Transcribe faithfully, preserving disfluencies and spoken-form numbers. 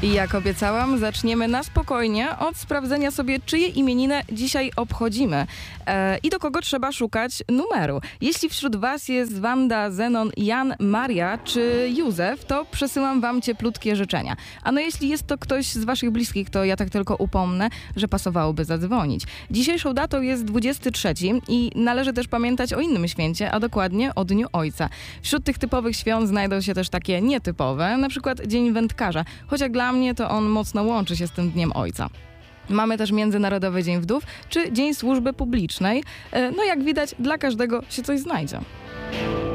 I jak obiecałam, zaczniemy na spokojnie od sprawdzenia sobie, czyje imieniny dzisiaj obchodzimy e, i do kogo trzeba szukać numeru. Jeśli wśród was jest Wanda, Zenon, Jan, Maria czy Józef, to przesyłam wam cieplutkie życzenia. A no jeśli jest to ktoś z waszych bliskich, to ja tak tylko upomnę, że pasowałoby zadzwonić. Dzisiejszą datą jest dwudziestego trzeciego i należy też pamiętać o innym święcie, a dokładnie o Dniu Ojca. Wśród tych typowych świąt znajdą się też takie nietypowe, na przykład Dzień Wędkarza, choć jak dla mnie to on mocno łączy się z tym Dniem Ojca. Mamy też Międzynarodowy Dzień Wdów czy Dzień Służby Publicznej. No jak widać, dla każdego się coś znajdzie.